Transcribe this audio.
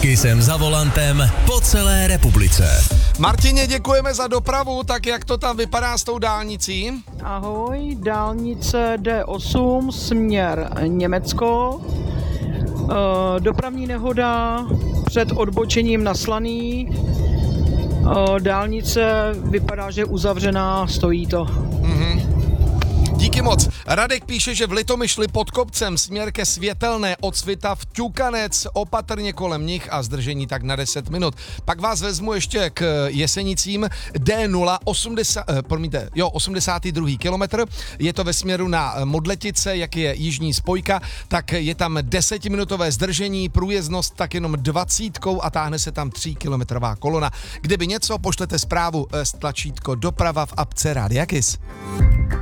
Kissem za volantem po celé republice. Martině, děkujeme za dopravu, tak jak to tam vypadá s tou dálnicí? Ahoj, dálnice D8, směr Německo. Dopravní nehoda před odbočením na Slaný. Dálnice vypadá, že je uzavřená, stojí to. Díky moc. Radek píše, že v Litomyšli pod kopcem směr ke Světelné od Svita v Ťukanec, opatrně kolem nich a zdržení tak na 10 minut. Pak vás vezmu ještě k Jesenicím. D0, 82. kilometr. Je to ve směru na Modletice, jak je jižní spojka, tak je tam 10minutové zdržení, průjezdnost tak jenom 20 a táhne se tam 3kilometrová kolona. Kdyby něco, pošlete zprávu s tlačítko doprava v apce Rádia Kiss.